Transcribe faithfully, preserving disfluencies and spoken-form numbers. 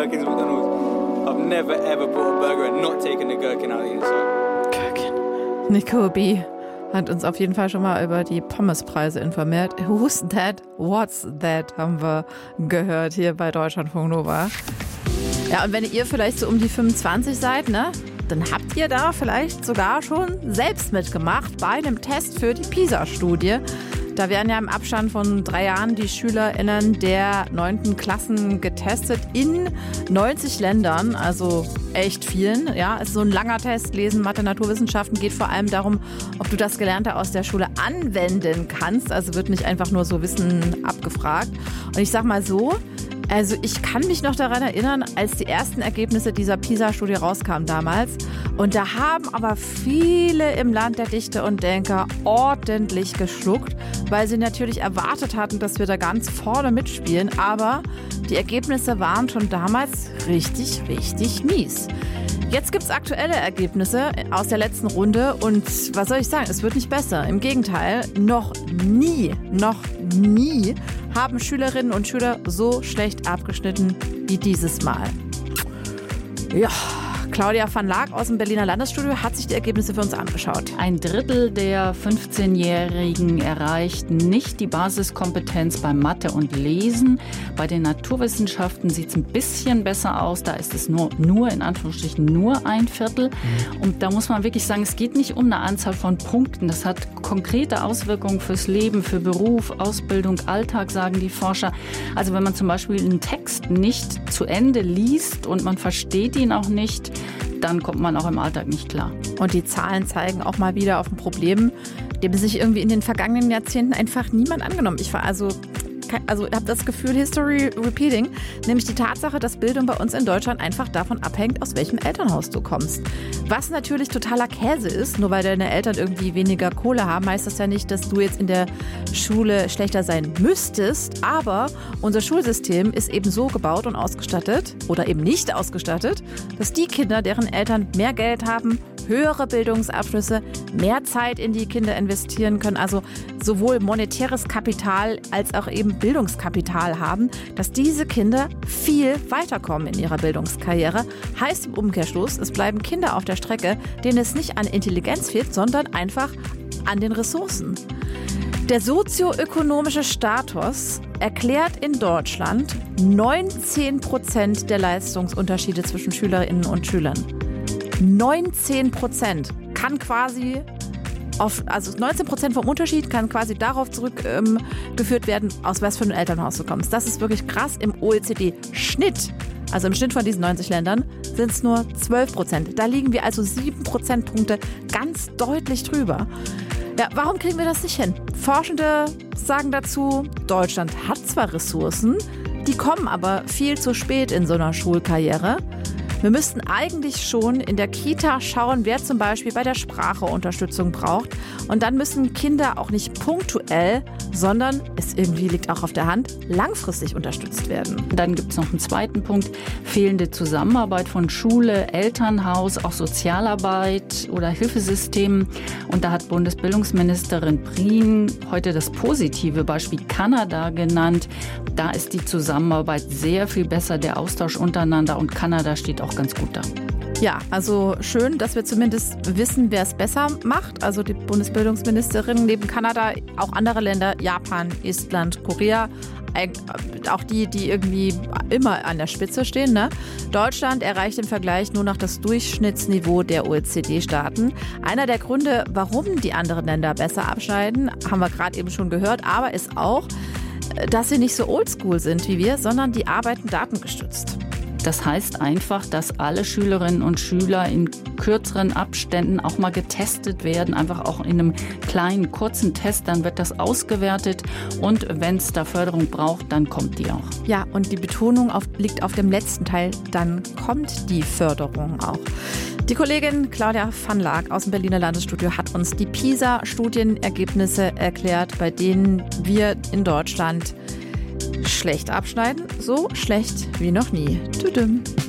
gherkins at McDonald's. I've never ever bought a burger and not taken the gherkin out of the inside. Gherkin. Nico B. hat uns auf jeden Fall schon mal über die Pommespreise informiert. Who's that? What's that? Haben wir gehört hier bei Deutschlandfunk Nova. Ja, und wenn ihr vielleicht so um die fünfundzwanzig seid, ne, dann habt ihr da vielleicht sogar schon selbst mitgemacht bei einem Test für die PISA-Studie. Da werden ja im Abstand von drei Jahren die SchülerInnen der neunten Klassen getestet in neunzig Ländern, also echt vielen. Ja, es ist so ein langer Test, Lesen, Mathe, Naturwissenschaften, geht vor allem darum, ob du das Gelernte aus der Schule anwenden kannst. Also wird nicht einfach nur so Wissen abgefragt. Und ich sag mal so, also ich kann mich noch daran erinnern, als die ersten Ergebnisse dieser PISA-Studie rauskamen damals. Und da haben aber viele im Land der Dichter und Denker ordentlich geschluckt, weil sie natürlich erwartet hatten, dass wir da ganz vorne mitspielen. Aber die Ergebnisse waren schon damals richtig, richtig mies. Jetzt gibt es aktuelle Ergebnisse aus der letzten Runde und was soll ich sagen, es wird nicht besser. Im Gegenteil, noch nie, noch nie haben Schülerinnen und Schüler so schlecht abgeschnitten wie dieses Mal. Ja, Claudia van Laak aus dem Berliner Landesstudio hat sich die Ergebnisse für uns angeschaut. Ein Drittel der fünfzehnjährigen erreicht nicht die Basiskompetenz bei Mathe und Lesen. Bei den Naturwissenschaften sieht es ein bisschen besser aus. Da ist es nur, nur in Anführungsstrichen nur ein Viertel. Und da muss man wirklich sagen, es geht nicht um eine Anzahl von Punkten. Das hat konkrete Auswirkungen fürs Leben, für Beruf, Ausbildung, Alltag, sagen die Forscher. Also wenn man zum Beispiel einen Text nicht zu Ende liest und man versteht ihn auch nicht, dann kommt man auch im Alltag nicht klar. Und die Zahlen zeigen auch mal wieder auf ein Problem, dem sich irgendwie in den vergangenen Jahrzehnten einfach niemand angenommen. Ich war also, also habe das Gefühl, History repeating, nämlich die Tatsache, dass Bildung bei uns in Deutschland einfach davon abhängt, aus welchem Elternhaus du kommst. Was natürlich totaler Käse ist, nur weil deine Eltern irgendwie weniger Kohle haben, heißt das ja nicht, dass du jetzt in der Schule schlechter sein müsstest. Aber unser Schulsystem ist eben so gebaut und ausgestattet oder eben nicht ausgestattet, dass die Kinder, deren Eltern mehr Geld haben, höhere Bildungsabschlüsse, mehr Zeit in die Kinder investieren können, also sowohl monetäres Kapital als auch eben Bildungskapital haben, dass diese Kinder viel weiterkommen in ihrer Bildungskarriere. Heißt im Umkehrschluss, es bleiben Kinder auf der Strecke, denen es nicht an Intelligenz fehlt, sondern einfach an den Ressourcen. Der sozioökonomische Status erklärt in Deutschland neunzehn Prozent der Leistungsunterschiede zwischen Schülerinnen und Schülern. neunzehn Prozent kann quasi auf, also neunzehn Prozent vom Unterschied kann quasi darauf zurückgeführt ähm, werden, aus was für einem Elternhaus du kommst. Das ist wirklich krass. Im O E C D-Schnitt, also im Schnitt von diesen neunzig Ländern, sind es nur zwölf Prozent. Da liegen wir also sieben Prozentpunkte ganz deutlich drüber. Ja, warum kriegen wir das nicht hin? Forschende sagen dazu, Deutschland hat zwar Ressourcen, die kommen aber viel zu spät in so einer Schulkarriere. Wir müssten eigentlich schon in der Kita schauen, wer zum Beispiel bei der Sprache Unterstützung braucht. Und dann müssen Kinder auch nicht punktuell, sondern es irgendwie liegt auch auf der Hand, langfristig unterstützt werden. Dann gibt es noch einen zweiten Punkt, fehlende Zusammenarbeit von Schule, Elternhaus, auch Sozialarbeit oder Hilfesystemen. Und da hat Bundesbildungsministerin Prien heute das positive Beispiel Kanada genannt. Da ist die Zusammenarbeit sehr viel besser, der Austausch untereinander, und Kanada steht auch ganz gut da. Ja, also schön, dass wir zumindest wissen, wer es besser macht. Also die Bundesbildungsministerin neben Kanada, auch andere Länder, Japan, Estland, Korea, auch die, die irgendwie immer an der Spitze stehen, ne? Deutschland erreicht im Vergleich nur noch das Durchschnittsniveau der O E C D-Staaten. Einer der Gründe, warum die anderen Länder besser abschneiden, haben wir gerade eben schon gehört, aber ist auch, dass sie nicht so oldschool sind wie wir, sondern die arbeiten datengestützt. Das heißt einfach, dass alle Schülerinnen und Schüler in kürzeren Abständen auch mal getestet werden, einfach auch in einem kleinen, kurzen Test, dann wird das ausgewertet und wenn es da Förderung braucht, dann kommt die auch. Ja, und die Betonung auf, liegt auf dem letzten Teil, dann kommt die Förderung auch. Die Kollegin Claudia van Laak aus dem Berliner Landesstudio hat uns die PISA-Studienergebnisse erklärt, bei denen wir in Deutschland schlecht abschneiden, so schlecht wie noch nie. Tudum.